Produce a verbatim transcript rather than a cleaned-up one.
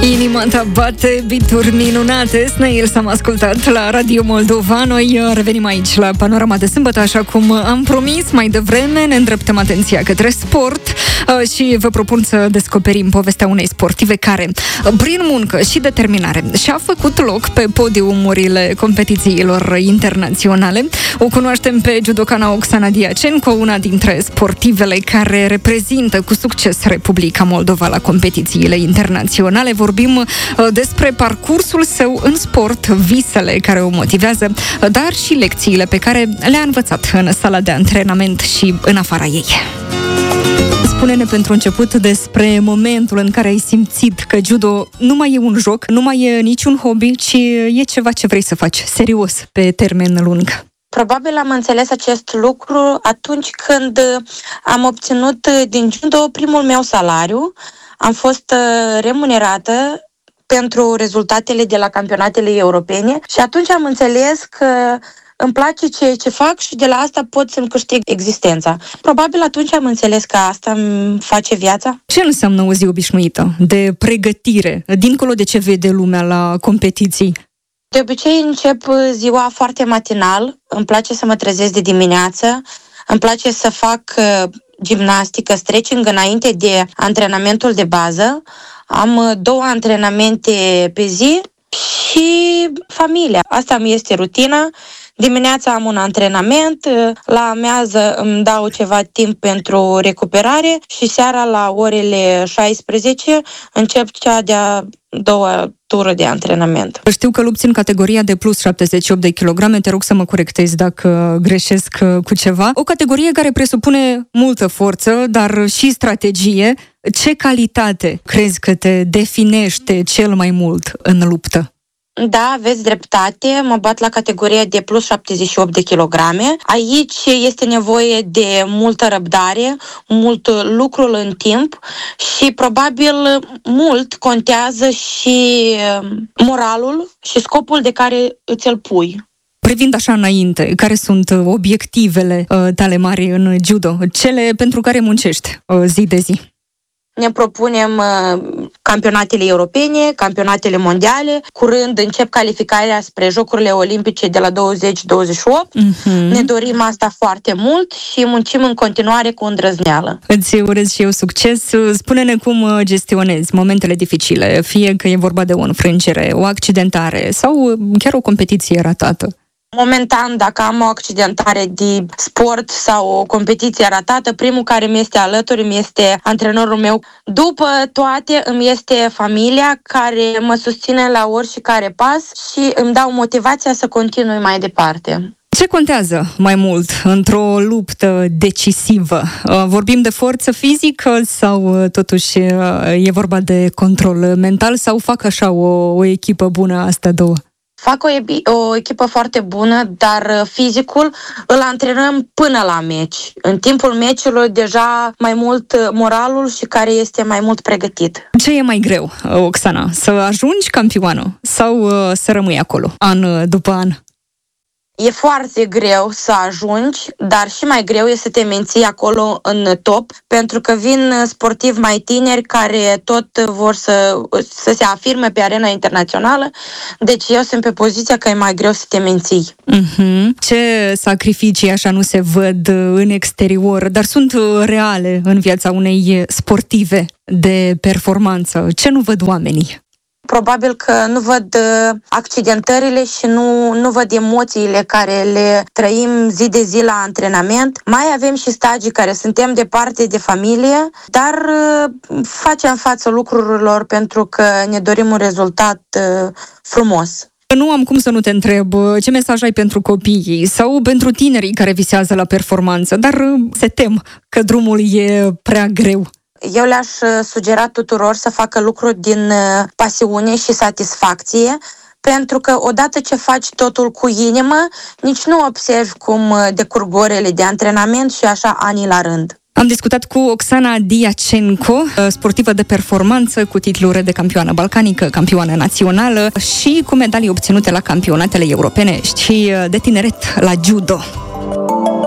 Inima ta bate, bituri minunate. Snail s-am ascultat la Radio Moldova. Noi revenim aici la Panorama de sâmbătă, așa cum am promis mai devreme. Ne îndreptăm atenția către sport și vă propun să descoperim povestea unei sportive care, prin muncă și determinare, și-a făcut loc pe podiumurile competițiilor internaționale. O cunoaștem pe judocana Oksana Diacenko, una dintre sportivele care reprezintă cu succes Republica Moldova la competițiile internaționale. Vorbim despre parcursul său în sport, visele care o motivează, dar și lecțiile pe care le-a învățat în sala de antrenament și în afara ei. Spune-ne pentru început despre momentul în care ai simțit că judo nu mai e un joc, nu mai e niciun hobby, ci e ceva ce vrei să faci serios, pe termen lung. Probabil am înțeles acest lucru atunci când am obținut din judo primul meu salariu. Am fost remunerată pentru rezultatele de la campionatele europene și atunci am înțeles că îmi place ceea ce fac și de la asta pot să-mi câștig existența. Probabil atunci am înțeles că asta îmi face viața. Ce înseamnă o zi obișnuită de pregătire, dincolo de ce vede lumea la competiții? De obicei încep ziua foarte matinal, îmi place să mă trezesc de dimineață, îmi place să fac gimnastică, stretching înainte de antrenamentul de bază. Am două antrenamente pe zi și familia. Asta mi este rutina. Dimineața am un antrenament, la amiază îmi dau ceva timp pentru recuperare și seara la orele șaisprezece încep cea de-a doua tură de antrenament. Știu că lupți în categoria de plus șaptezeci și opt de kilograme, te rog să mă corectezi dacă greșesc cu ceva. O categorie care presupune multă forță, dar și strategie. Ce calitate crezi că te definește cel mai mult în luptă? Da, aveți dreptate, mă bat la categoria de plus șaptezeci și opt de kilograme. Aici este nevoie de multă răbdare, mult lucrul în timp și probabil mult contează și moralul și scopul de care îți-l pui. Privind așa înainte, care sunt obiectivele uh, tale mari în judo, cele pentru care muncești uh, zi de zi? Ne propunem uh, campionatele europene, campionatele mondiale. Curând încep calificarea spre Jocurile Olimpice de la douăzeci douăzeci și opt. Uh-huh. Ne dorim asta foarte mult și muncim în continuare cu îndrăzneală. Îți urez și eu succes. Spune-ne cum gestionezi momentele dificile, fie că e vorba de o înfrângere, o accidentare sau chiar o competiție ratată. Momentan, dacă am o accidentare de sport sau o competiție ratată, primul care mi este alături îmi este antrenorul meu. După toate, îmi este familia care mă susține la oricare pas și îmi dau motivația să continui mai departe. Ce contează mai mult într-o luptă decisivă? Vorbim de forță fizică sau totuși e vorba de control mental sau fac așa o, o echipă bună astea două? Fac o, o echipă foarte bună, dar fizicul îl antrenăm până la meci. În timpul meciului deja mai mult moralul și care este mai mult pregătit. Ce e mai greu, Oksana? Să ajungi campioană sau să rămâi acolo, an după an? E foarte greu să ajungi, dar și mai greu e să te menții acolo în top, pentru că vin sportivi mai tineri care tot vor să, să se afirme pe arena internațională, deci eu sunt pe poziția că e mai greu să te menții. Uh-huh. Ce sacrificii așa nu se văd în exterior, dar sunt reale în viața unei sportive de performanță? Ce nu văd oamenii? Probabil că nu văd accidentările și nu, nu văd emoțiile care le trăim zi de zi la antrenament. Mai avem și stagii care suntem departe de familie, dar facem față lucrurilor pentru că ne dorim un rezultat frumos. Nu am cum să nu te întreb ce mesaj ai pentru copiii sau pentru tinerii care visează la performanță, dar se tem că drumul e prea greu. Eu le-aș sugera tuturor să facă lucruri din pasiune și satisfacție, pentru că odată ce faci totul cu inimă, nici nu observi cum decurg orele de antrenament și așa ani la rând. Am discutat cu Oksana Diacenko, sportivă de performanță cu titluri de campioană balcanică, campioană națională și cu medalii obținute la campionatele europene și de tineret la judo.